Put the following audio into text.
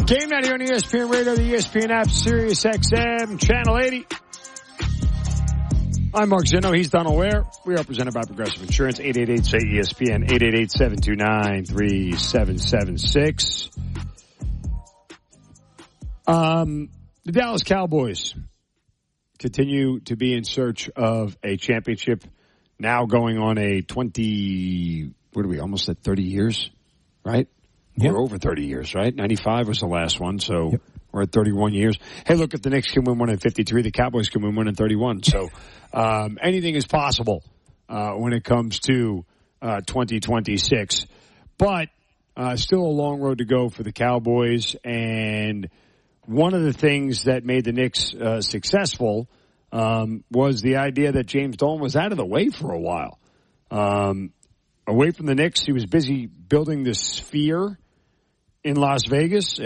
Game night here on ESPN Radio, the ESPN app, Sirius XM, Channel 80. I'm Mark Zinno. He's Donald Ware. We are presented by Progressive Insurance, 888-SAY-ESPN, 888-729-3776. The Dallas Cowboys continue to be in search of a championship, now going on a almost at 30 years, right? Yep. We're over 30 years, right? 95 was the last one, so we're at 31 years. Hey, look, if the Knicks can win one in 53, the Cowboys can win one in 31. So anything is possible when it comes to 2026. But still a long road to go for the Cowboys. And one of the things that made the Knicks successful was the idea that James Dolan was out of the way for a while. Away from the Knicks, he was busy building the Sphere in Las Vegas.